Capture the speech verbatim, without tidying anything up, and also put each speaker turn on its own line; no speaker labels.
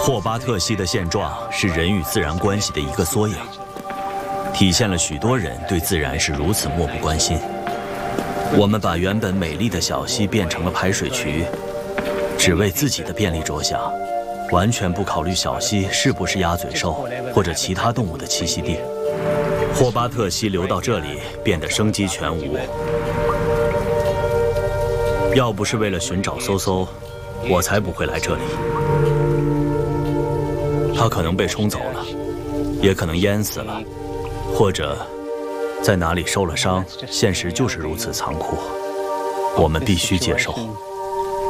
霍巴特溪的现状是人与自然关系的一个缩影，体现了许多人对自然是如此漠不关心。我们把原本美丽的小溪变成了排水渠，只为自己的便利着想，完全不考虑小溪是不是鸭嘴兽或者其他动物的栖息地。霍巴特溪流到这里变得生机全无，要不是为了寻找嗖嗖，我才不会来这里。它可能被冲走了，也可能淹死了，或者在哪里受了伤。现实就是如此残酷，我们必须接受。